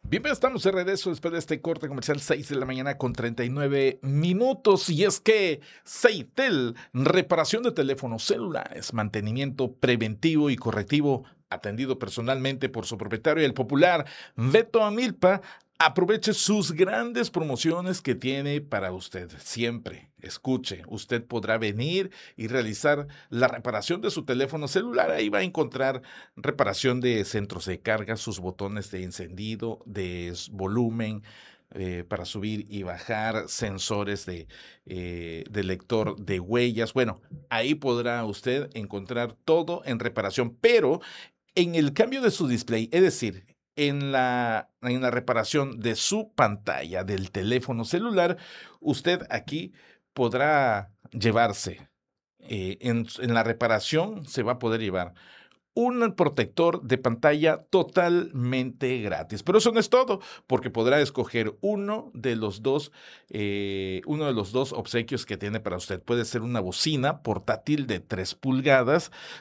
Bien, pues estamos de regreso después de este corte comercial, 6 de la mañana con 39 minutos. Y es que Seitel, reparación de teléfonos celulares, mantenimiento preventivo y correctivo, atendido personalmente por su propietario, el popular Beto Amilpa. Aproveche sus grandes promociones que tiene para usted. Siempre, escuche, usted podrá venir y realizar la reparación de su teléfono celular. Ahí va a encontrar reparación de centros de carga, sus botones de encendido, de volumen, para subir y bajar, sensores de lector de huellas. Bueno, ahí podrá usted encontrar todo en reparación, pero en el cambio de su display, es decir, en la reparación de su pantalla del teléfono celular, usted aquí podrá llevarse, en la reparación se va a poder llevar un protector de pantalla totalmente gratis. Pero eso no es todo, porque podrá escoger uno de los dos obsequios que tiene para usted. Puede ser una bocina portátil de 3 pulgadas,